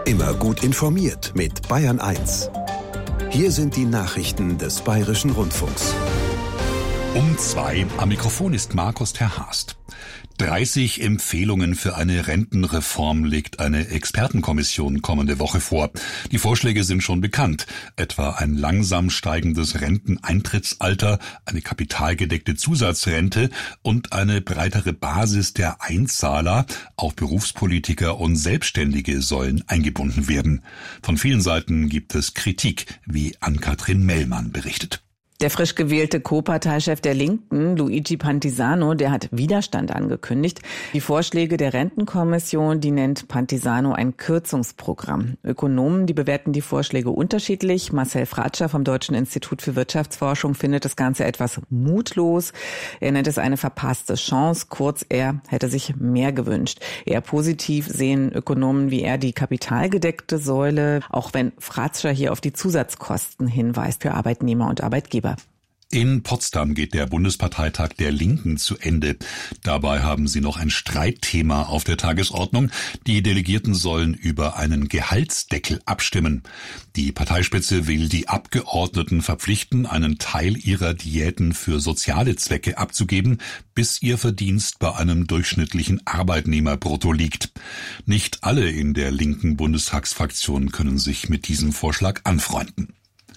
Immer gut informiert mit Bayern 1. Hier sind die Nachrichten des Bayerischen Rundfunks. Um 2 am Mikrofon ist Markus Terhast. 30 Empfehlungen für eine Rentenreform legt eine Expertenkommission kommende Woche vor. Die Vorschläge sind schon bekannt, etwa ein langsam steigendes Renteneintrittsalter, eine kapitalgedeckte Zusatzrente und eine breitere Basis der Einzahler. Auch Berufspolitiker und Selbstständige sollen eingebunden werden. Von vielen Seiten gibt es Kritik, wie Ann-Kathrin Mellmann berichtet. Der frisch gewählte Co-Parteichef der Linken, Luigi Pantisano, der hat Widerstand angekündigt. Die Vorschläge der Rentenkommission, die nennt Pantisano ein Kürzungsprogramm. Ökonomen, die bewerten die Vorschläge unterschiedlich. Marcel Fratscher vom Deutschen Institut für Wirtschaftsforschung findet das Ganze etwas mutlos. Er nennt es eine verpasste Chance. Kurz, er hätte sich mehr gewünscht. Eher positiv sehen Ökonomen wie er die kapitalgedeckte Säule, auch wenn Fratscher hier auf die Zusatzkosten hinweist für Arbeitnehmer und Arbeitgeber. In Potsdam geht der Bundesparteitag der Linken zu Ende. Dabei haben sie noch ein Streitthema auf der Tagesordnung. Die Delegierten sollen über einen Gehaltsdeckel abstimmen. Die Parteispitze will die Abgeordneten verpflichten, einen Teil ihrer Diäten für soziale Zwecke abzugeben, bis ihr Verdienst bei einem durchschnittlichen Arbeitnehmerbrutto liegt. Nicht alle in der linken Bundestagsfraktion können sich mit diesem Vorschlag anfreunden.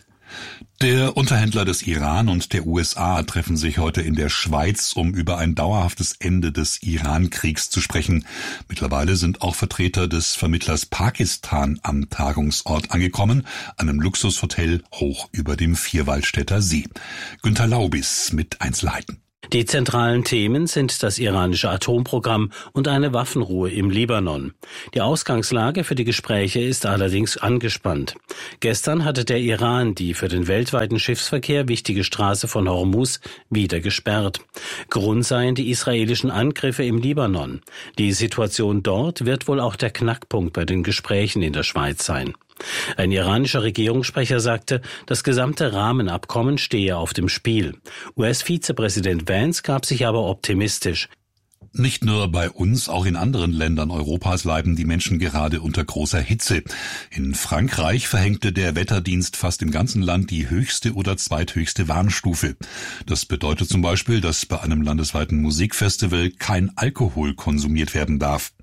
Der Unterhändler des Iran und der USA treffen sich heute in der Schweiz, um über ein dauerhaftes Ende des Iran-Kriegs zu sprechen. Mittlerweile sind auch Vertreter des Vermittlers Pakistan am Tagungsort angekommen, einem Luxushotel hoch über dem Vierwaldstätter See. Günter Laubis mit Einzelheiten. Die zentralen Themen sind das iranische Atomprogramm und eine Waffenruhe im Libanon. Die Ausgangslage für die Gespräche ist allerdings angespannt. Gestern hatte der Iran die für den weltweiten Schiffsverkehr wichtige Straße von Hormuz wieder gesperrt. Grund seien die israelischen Angriffe im Libanon. Die Situation dort wird wohl auch der Knackpunkt bei den Gesprächen in der Schweiz sein. Ein iranischer Regierungssprecher sagte, das gesamte Rahmenabkommen stehe auf dem Spiel. US-Vizepräsident Vance gab sich aber optimistisch. Nicht nur bei uns, auch in anderen Ländern Europas leiden die Menschen gerade unter großer Hitze. In Frankreich verhängte der Wetterdienst fast im ganzen Land die höchste oder zweithöchste Warnstufe. Das bedeutet zum Beispiel, dass bei einem landesweiten Musikfestival kein Alkohol konsumiert werden darf.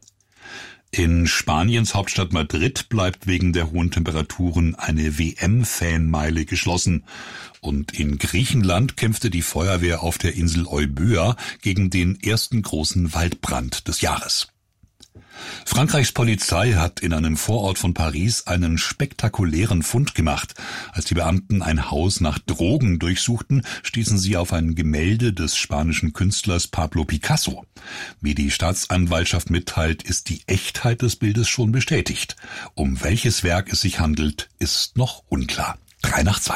In Spaniens Hauptstadt Madrid bleibt wegen der hohen Temperaturen eine WM-Fanmeile geschlossen. Und in Griechenland kämpfte die Feuerwehr auf der Insel Euböa gegen den ersten großen Waldbrand des Jahres. Frankreichs Polizei hat in einem Vorort von Paris einen spektakulären Fund gemacht. Als die Beamten ein Haus nach Drogen durchsuchten, stießen sie auf ein Gemälde des spanischen Künstlers Pablo Picasso. Wie die Staatsanwaltschaft mitteilt, ist die Echtheit des Bildes schon bestätigt. Um welches Werk es sich handelt, ist noch unklar. 3:02.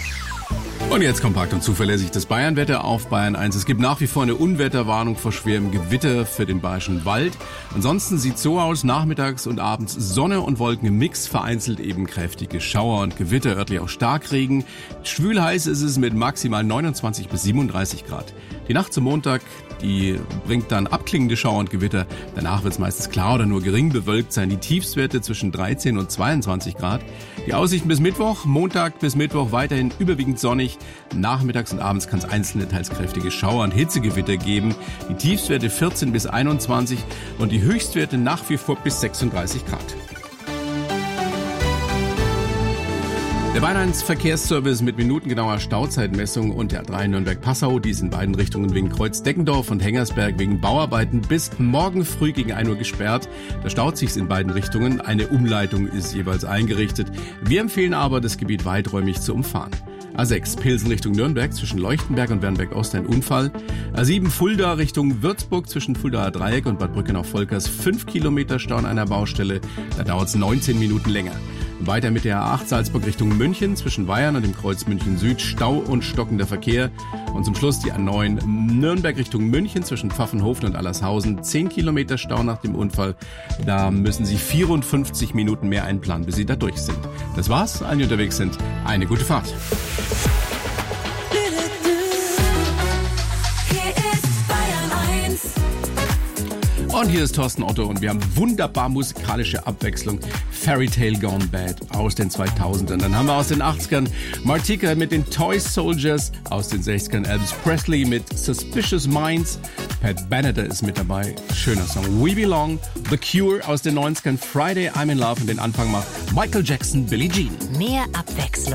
Und jetzt kompakt und zuverlässig das Bayernwetter auf Bayern 1. Es gibt nach wie vor eine Unwetterwarnung vor schwerem Gewitter für den Bayerischen Wald. Ansonsten sieht es so aus, nachmittags und abends Sonne und Wolken im Mix, vereinzelt eben kräftige Schauer und Gewitter, örtlich auch Starkregen. Schwül heiß ist es mit maximal 29 bis 37 Grad. Die Nacht zum Montag, die bringt dann abklingende Schauer und Gewitter. Danach wird es meistens klar oder nur gering bewölkt sein. Die Tiefstwerte zwischen 13 und 22 Grad. Die Aussichten bis Mittwoch, Montag bis Mittwoch weiterhin überwiegend sonnig. Nachmittags und abends kann es einzelne teils kräftige Schauer und Hitzegewitter geben. Die Tiefstwerte 14 bis 21 und die Höchstwerte nach wie vor bis 36 Grad. Der Bayern 1 Verkehrsservice mit minutengenauer Stauzeitmessung und der A3 Nürnberg-Passau, die ist in beiden Richtungen wegen Kreuz-Deckendorf und Hengersberg wegen Bauarbeiten bis morgen früh gegen 1 Uhr gesperrt. Da staut sich's in beiden Richtungen. Eine Umleitung ist jeweils eingerichtet. Wir empfehlen aber, das Gebiet weiträumig zu umfahren. A6 Pilsen Richtung Nürnberg zwischen Leuchtenberg und Wernberg-Ost ein Unfall. A7 Fulda Richtung Würzburg zwischen Fuldaer Dreieck und Bad Brückenau-Volkers 5 Kilometer Stau an einer Baustelle. Da dauert's 19 Minuten länger. Weiter mit der A8 Salzburg Richtung München zwischen Weyern und dem Kreuz München Süd Stau und stockender Verkehr. Und zum Schluss die A9 Nürnberg Richtung München zwischen Pfaffenhofen und Allershausen 10 Kilometer Stau nach dem Unfall. Da müssen Sie 54 Minuten mehr einplanen, bis Sie da durch sind. Das war's. Allen, die unterwegs sind, eine gute Fahrt. Und hier ist Thorsten Otto und wir haben wunderbar musikalische Abwechslung. Fairy Tale Gone Bad aus den 2000ern. Dann haben wir aus den 80ern Martika mit den Toy Soldiers, aus den 60ern Elvis Presley mit Suspicious Minds. Pat Benatar ist mit dabei. Schöner Song. We Belong. The Cure aus den 90ern. Friday I'm in Love. Und den Anfang macht Michael Jackson, Billie Jean. Mehr Abwechslung